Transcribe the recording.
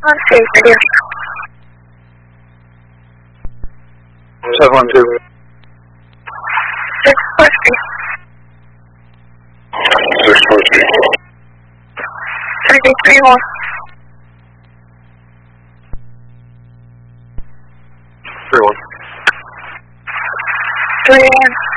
On stage radio. 712. 643. 643. 3331. 31. 3 a.m.